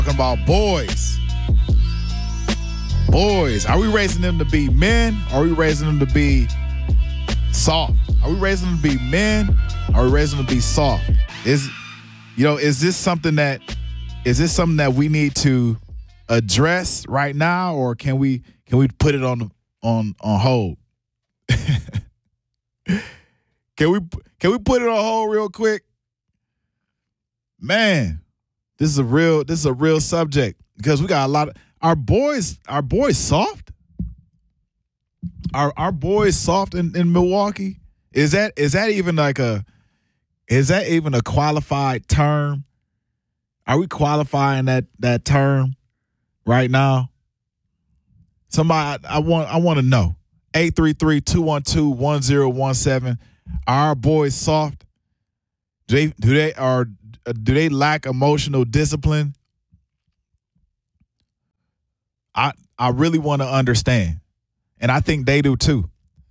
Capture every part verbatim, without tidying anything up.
Talking about boys. Boys. Are we raising them to be men? Or are we raising them to be soft? Are we raising them to be men? Or are we raising them to be soft? Is you know, is this something that is this something that we need to address right now, or can we can we put it on on on hold? Can we can we put it on hold real quick? Man, this is a real this is a real subject because we got a lot of our boys, our boys soft. Are our boys soft in, in Milwaukee? Is that is that even like a is that even a qualified term? Are we qualifying that that term right now? Somebody I want I want to know. eight three three, two one two, one zero one seven. Are our boys soft? Do they do they are do they lack emotional discipline? I I really want to understand. And I think they do too.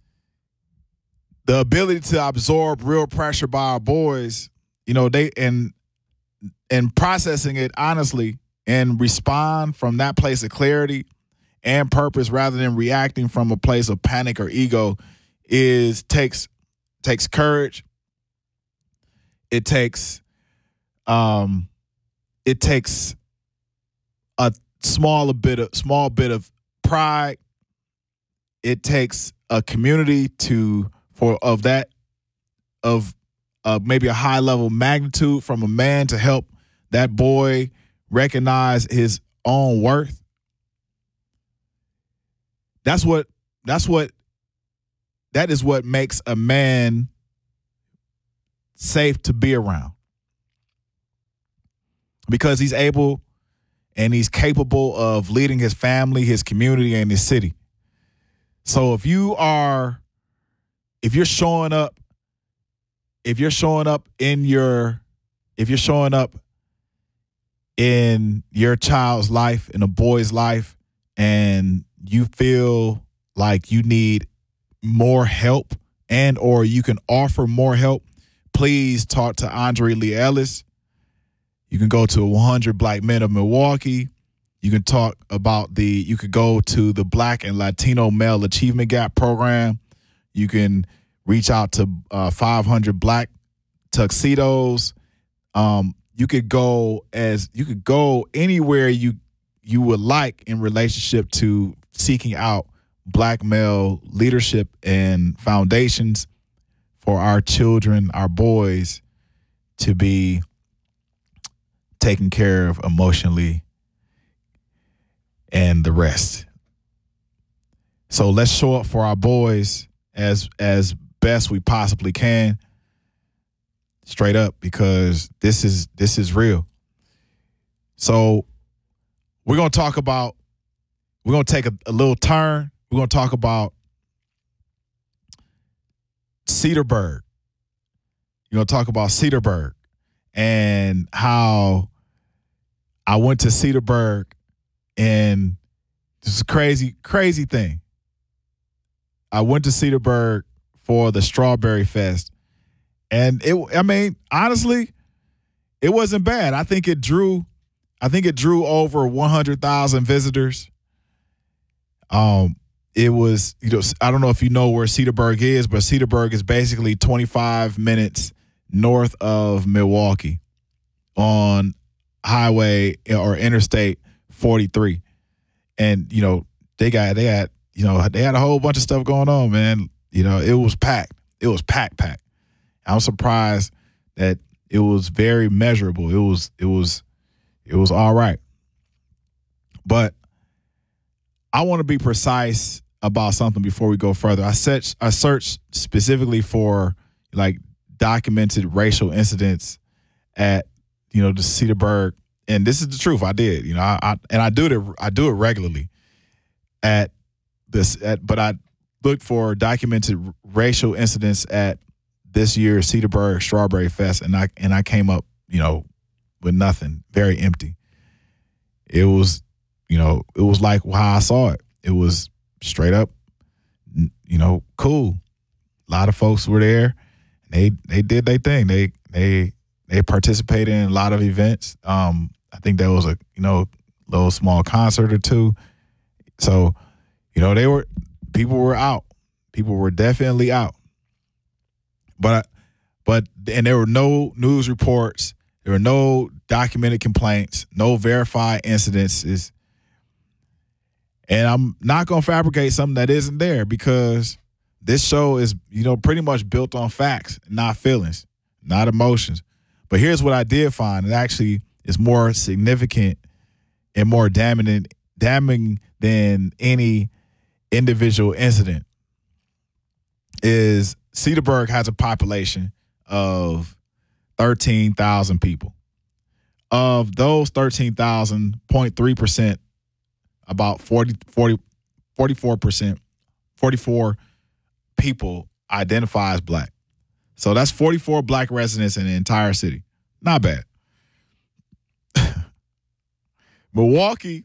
The ability to absorb real pressure by our boys, you know, they and and processing it honestly and respond from that place of clarity and purpose rather than reacting from a place of panic or ego is takes takes courage. It takes um it takes a small bit of small bit of pride. It takes a community to for of that of uh, maybe a high level magnitude from a man to help that boy recognize his own worth. That's what that's what that is what makes a man safe to be around. Because he's able and he's capable of leading his family, his community, and his city. So if you are, if you're showing up, if you're showing up in your, if you're showing up in your child's life, in a boy's life, and you feel like you need more help and or you can offer more help, please talk to Andre Lee Ellis. You can go to one hundred Black Men of Milwaukee. You can talk about the, you could go to the Black and Latino Male Achievement Gap program. You can reach out to uh, five hundred Black Tuxedos. Um, you could go as, you could go anywhere you you would like in relationship to seeking out Black male leadership and foundations for our children, our boys to be taken care of emotionally and the rest. So let's show up for our boys as as best we possibly can, straight up, because this is this is real. So we're gonna talk about we're gonna take a, a little turn. We're gonna talk about Cedarburg. You're gonna talk about Cedarburg and how I went to Cedarburg, and this is a crazy, crazy thing. I went to Cedarburg for the Strawberry Fest, and it, I mean, honestly, it wasn't bad. I think it drew, I think it drew over one hundred thousand visitors. Um, it was, you know, I don't know if you know where Cedarburg is, but Cedarburg is basically twenty-five minutes north of Milwaukee on highway or interstate forty-three. And, you know, they got, they had, you know, they had a whole bunch of stuff going on, man. You know, it was packed. It was packed, packed. I'm surprised that it was very measurable. It was, it was, it was all right. But I want to be precise about something before we go further. I searched, I searched specifically for like documented racial incidents at, you know, the Cedarburg, and this is the truth. I did, you know, I, I and I do it. I do it regularly at this. At, but I looked for documented racial incidents at this year's Cedarburg Strawberry Fest, and I and I came up, you know, with nothing, very empty. It was, you know, it was like how I saw it. It was straight up, you know, cool. A lot of folks were there. They they did their thing. They they they participated in a lot of events. Um, I think there was a, you know, little small concert or two. So, you know, they were, people were out. People were definitely out. But, but, and there were no news reports. There were no documented complaints, no verified incidences. And I'm not going to fabricate something that isn't there, because this show is, you know, pretty much built on facts, not feelings, not emotions. But here's what I did find. It actually is more significant and more damning, damning than any individual incident. Is Cedarburg has a population of thirteen thousand people. Of those thirteen thousand, zero point three percent, about forty, forty, forty-four percent, forty-four people identify as black. So that's forty-four black residents in the entire city. Not bad. Milwaukee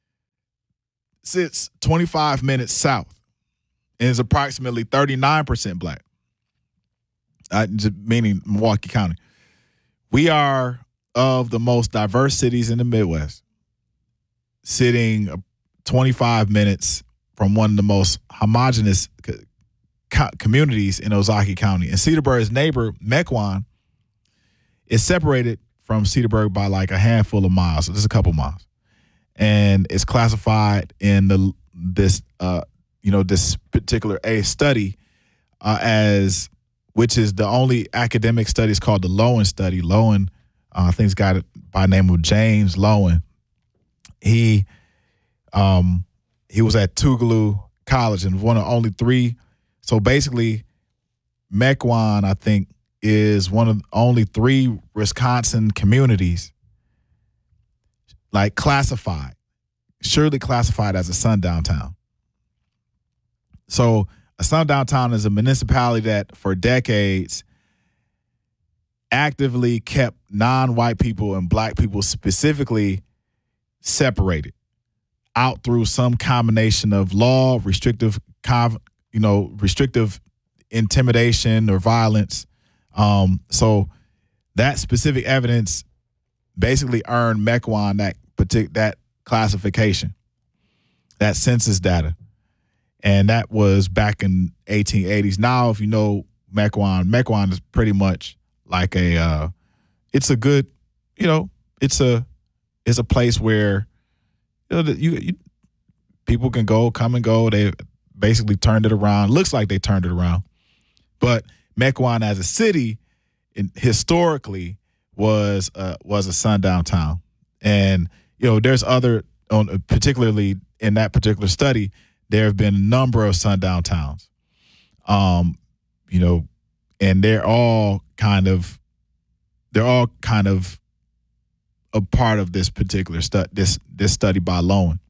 sits twenty-five minutes south and is approximately thirty-nine percent black, uh, meaning Milwaukee County. We are of the most diverse cities in the Midwest, sitting twenty-five minutes from one of the most homogenous co- communities in Ozaukee County. And Cedarburg's neighbor, Mequon, is separated from Cedarburg by like a handful of miles, so just a couple miles. And it's classified in the this uh you know this particular a study uh, as, which is the only academic study. It's called the Lowen study. Lowen, uh, I think, it's got it by the name of James Lowen. He um he was at Tougaloo College and one of only three. So basically, Mequon, I think, is one of the only three Wisconsin communities like classified, surely classified as a sundown town. So a sundown town is a municipality that for decades actively kept non-white people and black people specifically separated out through some combination of law, restrictive, you know, restrictive intimidation or violence. Um, so that specific evidence basically earned Mequon that partic- that classification, that census data. And that was back in eighteen eighties. Now, if you know Mequon, Mequon is pretty much like a, uh, it's a good, you know, it's a, it's a place where, you know, you, you people can go, come and go. They basically turned it around. Looks like they turned it around. But Mequon as a city, in, historically, was uh, was a sundown town. And, you know, there's other, on, particularly in that particular study, there have been a number of sundown towns, um, you know, and they're all kind of, they're all kind of a part of this particular study, this this study by Lowen.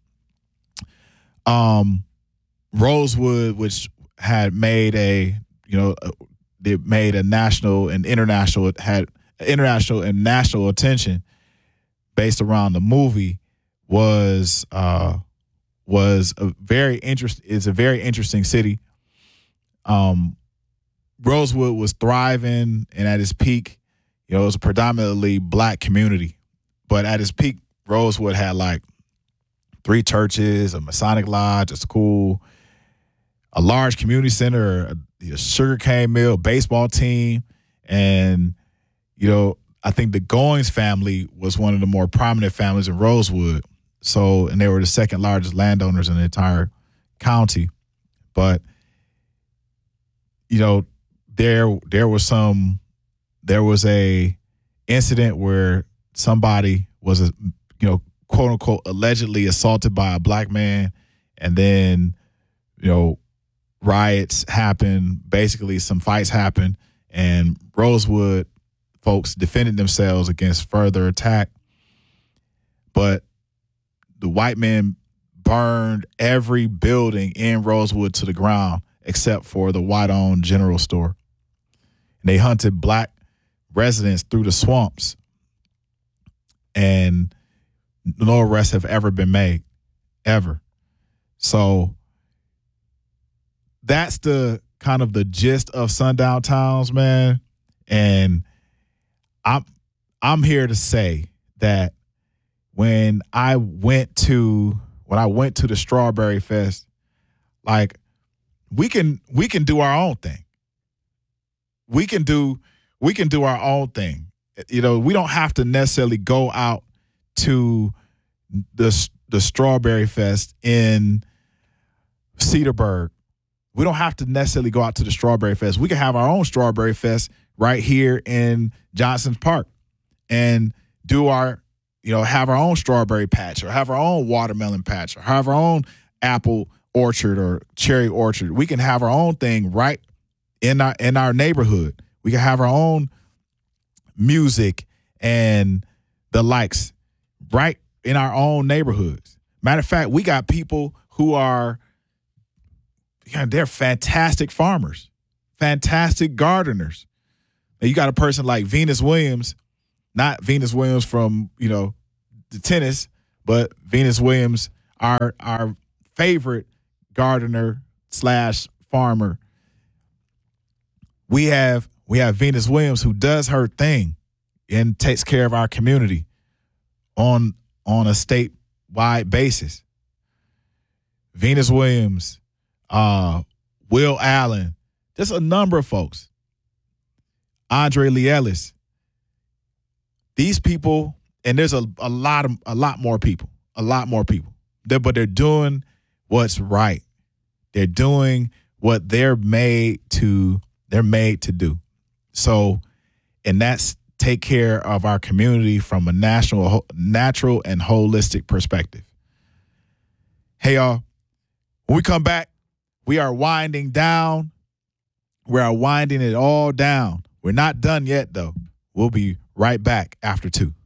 Um, Rosewood, which had made a, you know, they made a national and international, had international and national attention based around the movie, was uh, was a very interest is a very interesting city. Um, Rosewood was thriving, and at its peak, you know, it was a predominantly black community. But at its peak, Rosewood had like three churches, a Masonic lodge, a school, a large community center, a, a sugarcane mill, baseball team, and, you know, I think the Goings family was one of the more prominent families in Rosewood. So, and they were the second largest landowners in the entire county. But, you know, there there was some, there was a incident where somebody was, a, you know, quote unquote, allegedly assaulted by a black man, and then, you know, riots happened. Basically, some fights happened, and Rosewood folks defended themselves against further attack. But the white men burned every building in Rosewood to the ground except for the white-owned general store. And they hunted black residents through the swamps, and no arrests have ever been made, ever. So that's the kind of the gist of sundown towns, man. And I'm I'm here to say that when I went to when I went to the Strawberry Fest, like we can we can do our own thing. We can do we can do our own thing. You know, we don't have to necessarily go out to the the Strawberry Fest in Cedarburg. We don't have to necessarily go out to the Strawberry Fest. We can have our own Strawberry Fest right here in Johnson's Park and do our, you know, have our own strawberry patch or have our own watermelon patch or have our own apple orchard or cherry orchard. We can have our own thing right in our in our neighborhood. We can have our own music and the likes right in our own neighborhoods. Matter of fact, we got people who are, you know, they're fantastic farmers, fantastic gardeners. Now you got a person like Venus Williams, not Venus Williams from, you know, the tennis, but Venus Williams, our our favorite gardener slash farmer. We have we have Venus Williams who does her thing and takes care of our community on on a statewide basis. Venus Williams, uh, Will Allen, just a number of folks. Andre Lee Ellis. These people, and there's a, a lot of a lot more people, a lot more people. They're, but they're doing what's right. They're doing what they're made to. They're made to do. So, and that's take care of our community from a national, natural, and holistic perspective. Hey, y'all. When we come back, we are winding down. We are winding it all down. We're not done yet, though. We'll be right back after two.